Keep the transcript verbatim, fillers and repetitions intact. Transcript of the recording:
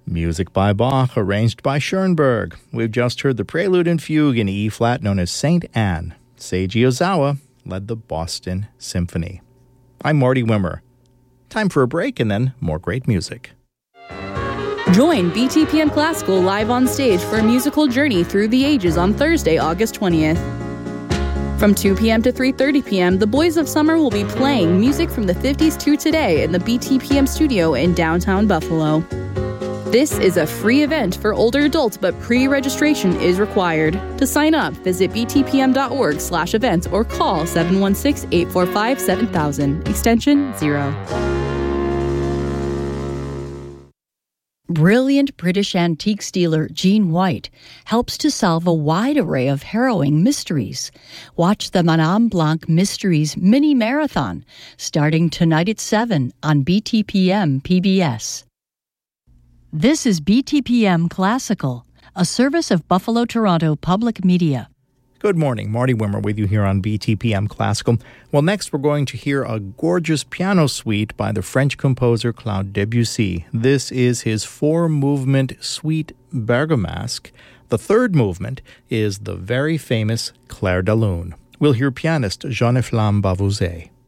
Music by Bach, arranged by Schoenberg. We've just heard the Prelude and Fugue in E-flat known as Saint Anne. Seiji Ozawa led the Boston Symphony. I'm Marty Wimmer. Time for a break and then more great music. Join B T P M Classical live on stage for a musical journey through the ages on Thursday, August twentieth. From two p.m. to three thirty p.m., the Boys of Summer will be playing music from the fifties to today in the B T P M studio in downtown Buffalo. This is a free event for older adults, but pre-registration is required. To sign up, visit btpm.org slash events or call seven one six, eight four five, seven thousand, extension zero. Brilliant British antiques dealer Jean White helps to solve a wide array of harrowing mysteries. Watch the Madame Blanc Mysteries Mini Marathon starting tonight at seven on B T P M P B S. This is B T P M Classical, a service of Buffalo Toronto Public Media. Good morning, Marty Wimmer with you here on B T P M Classical. Well, next we're going to hear a gorgeous piano suite by the French composer Claude Debussy. This is his four-movement suite Bergamasque. The third movement is the very famous Clair de Lune. We'll hear pianist Jean-Efflam Bavouzet.